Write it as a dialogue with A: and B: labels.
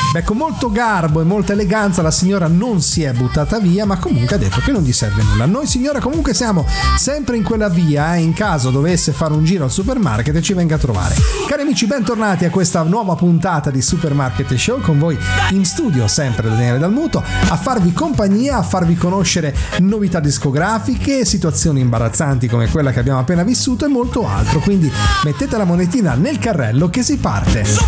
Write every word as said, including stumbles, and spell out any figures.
A: Beh, con molto garbo e molta eleganza la signora non si è buttata via, ma comunque ha detto che non gli serve nulla. Noi signora comunque siamo sempre in quella via, eh, in caso dovesse fare un giro al supermarket e ci venga a trovare. Cari amici, bentornati a questa nuova puntata di Supermarket Show, con voi in studio sempre Daniele Dalmuto, a farvi compagnia, a farvi conoscere novità discografiche, situazioni imbarazzanti come quella che abbiamo appena vissuto e molto altro. Quindi mettete la monetina nel carrello che si parte.